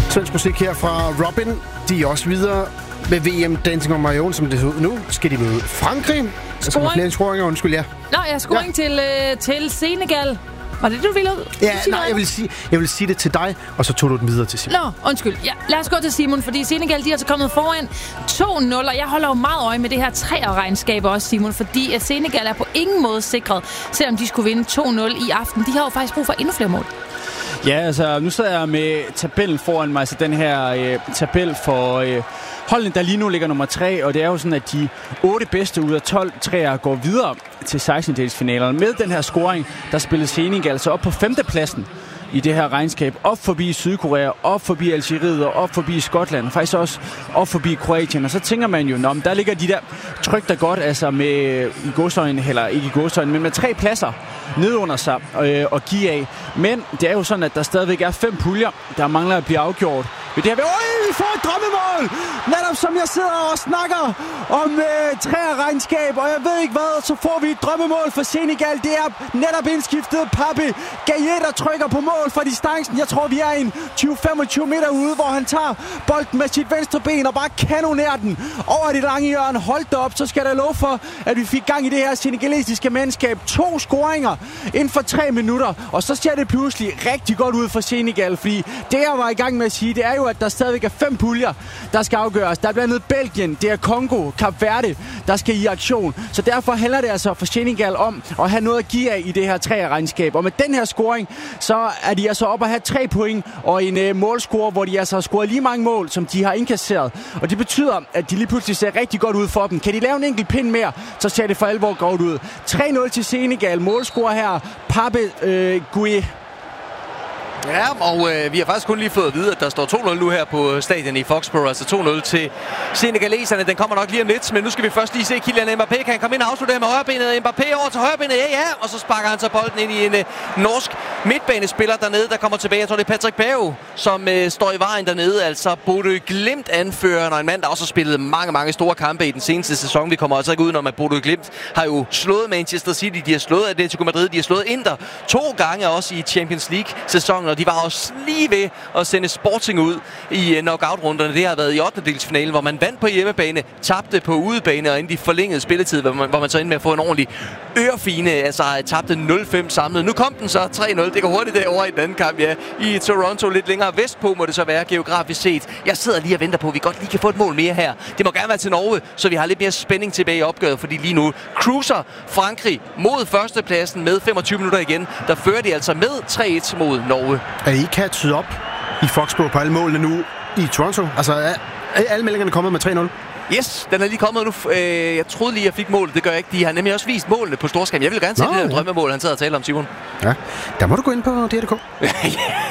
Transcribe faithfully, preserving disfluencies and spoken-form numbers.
Svensk musik her fra Robin. De er også videre med V M Dancing on My Own, som det ser ud nu. Skal de møde Frankrig? Der skal være flere scoringer, undskyld, ja. Nå, ja, scoring ja. til, øh, til Senegal. Var det det, du ville ud? Ja, nej, jeg vil, sige, jeg vil sige det til dig, og så tog du den videre til Simon. Nå, undskyld. Ja, lad os gå til Simon, fordi Senegal, de er altså kommet foran to nul, og jeg holder jo meget øje med det her treer-regnskab også, Simon, fordi at Senegal er på ingen måde sikret, selvom de skulle vinde to nul i aften. De har jo faktisk brug for endnu flere mål. Ja, altså, nu sidder jeg med tabellen foran mig, altså den her øh, tabel for øh, holdene, der lige nu ligger nummer tre, og det er jo sådan, at de otte bedste ud af tolv træer går videre til sekstendedelsfinalerne. Med den her scoring, der spillede Senegal altså op på femtepladsen i det her regnskab, op forbi Sydkorea, op forbi Algeriet og op forbi Skotland, og faktisk også op forbi Kroatien. Og så tænker man jo, nå, der ligger de der tryk der godt, altså med i godsøjne, eller ikke i godsøjne, men med tre pladser ned under sig øh, og give af. Men det er jo sådan, at der stadigvæk er fem puljer, der mangler at blive afgjort. Det her, øj, vi får et drømmemål! Netop som jeg sidder og snakker om øh, træerregnskab, og jeg ved ikke hvad, så får vi et drømmemål for Senegal. Det er netop indskiftet Pape Gaye, der trykker på mål fra distancen. Jeg tror, vi er en tyve til femogtyve meter ude, hvor han tager bolden med sit venstre ben og bare kanonerer den over det lange hjørne. Hold da op, så skal der lov for, at vi fik gang i det her senegalesiske mandskab. To scoringer inden for tre minutter, og så ser det pludselig rigtig godt ud for Senegal, fordi det, jeg var i gang med at sige, det er jo, at der stadigvæk er fem puljer, der skal afgøres. Der er blandt andet Belgien, det er Kongo, Kap Verde, der skal i aktion. Så derfor handler det altså for Senegal om at have noget at give af i det her træerregnskab. Og med den her scoring, så er de altså op at have tre point og en øh, målscore, hvor de altså har scoret lige mange mål, som de har indkasseret. Og det betyder, at de lige pludselig ser rigtig godt ud for dem. Kan de lave en enkelt pind mere, så ser det for alvor godt ud. tre nul til Senegal. Målscore her, Pape øh, Gaye. Ja, og øh, vi har faktisk kun lige fået at vide, at der står to nul nu her på stadion i Foxborough. Altså to nul til senegaleserne. Den kommer nok lige om lidt, men nu skal vi først lige se Kylian Mbappé. Kan han komme ind og afslutte her med højrebenet? Mbappé over til højrebenet, ja, ja. Og så sparker han så bolden ind i en øh, norsk midtbanespiller dernede, der kommer tilbage. Jeg tror, det er Patrick Berg, som øh, står i vejen dernede. Altså Bodø Glimt anfører, og en mand, der også har spillet mange, mange store kampe i den seneste sæson. Vi kommer altså ikke udenom, at Bodø Glimt har jo slået Manchester City. De har slået Atletico Madrid. De har slået Inter to gange også i Champions League-sæsonen. Og de var også lige ved at sende Sporting ud i knockout-runderne. Det har været i ottendedelsfinalen, hvor man vandt på hjemmebane, tabte på udebane, og inden de forlængede spilletid, hvor man, hvor man så endte med at få en ordentlig ørefine, altså tabte nul fem samlet. Nu kom den så tre nul. Det går hurtigt derovre i den anden kamp, ja. I Toronto, lidt længere vestpå må det så være geografisk set. Jeg sidder lige og venter på, at vi godt lige kan få et mål mere her. Det må gerne være til Norge, så vi har lidt mere spænding tilbage i opgøret, fordi lige nu cruiser Frankrig mod førstepladsen med femogtyve minutter igen. Der fører de altså med tre et mod Norge. Er I catchet op i Foxborough på alle målene nu i Toronto? Altså, er alle meldingerne kommet med tre nul? Yes, den er lige kommet nu. Øh, jeg troede lige, jeg fik målet. Det gør jeg ikke. De har nemlig også vist målene på storskærm. Jeg vil gerne se det der drømmemål, han sad og talte om, Simon. Ja, der må du gå ind på D R punktum d k.